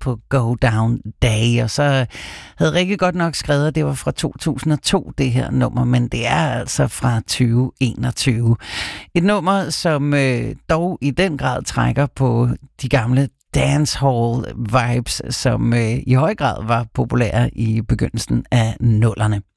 på Go Down Day, og så havde Rikke godt nok skrevet, at det var fra 2002, det her nummer, men det er altså fra 2021. Et nummer, som dog i den grad trækker på de gamle dancehall vibes, som i høj grad var populære i begyndelsen af 00'erne.